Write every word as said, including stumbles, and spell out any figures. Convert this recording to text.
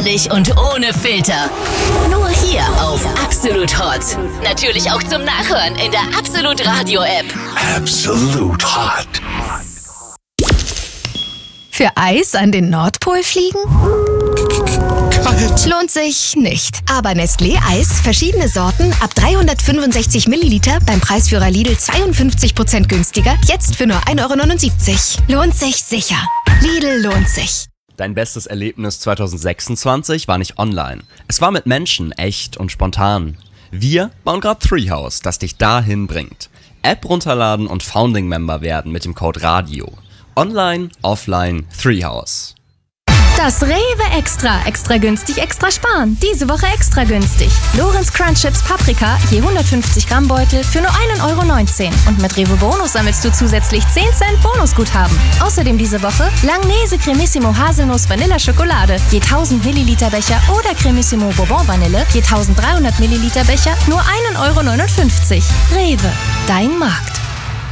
Ehrlich und ohne Filter. Nur hier auf Absolut Hot. Natürlich auch zum Nachhören in der Absolut Radio App. Absolut Hot. Für Eis an den Nordpol fliegen? Kalt. Lohnt sich nicht. Aber Nestlé Eis, verschiedene Sorten, ab dreihundertfünfundsechzig Milliliter, beim Preisführer Lidl zweiundfünfzig Prozent günstiger, jetzt für nur ein Euro neunundsiebzig. Lohnt sich sicher. Lidl lohnt sich. Dein bestes Erlebnis zwanzig sechsundzwanzig war nicht online. Es war mit Menschen, echt und spontan. Wir bauen gerade Treehouse, das dich dahin bringt. App runterladen und Founding-Member werden mit dem Code RADIO. Online, offline, Treehouse. Das Rewe Extra. Extra günstig, extra sparen. Diese Woche extra günstig. Lorenz Crunch Chips Paprika, je hundertfünfzig Gramm Beutel für nur ein Euro neunzehn. Und mit Rewe Bonus sammelst du zusätzlich zehn Cent Bonusguthaben. Außerdem diese Woche Langnese Cremissimo Haselnuss Vanilla Schokolade, je tausend Milliliter Becher oder Cremissimo Bourbon Vanille, je dreizehnhundert Milliliter Becher, nur ein Euro neunundfünfzig. Rewe, dein Markt.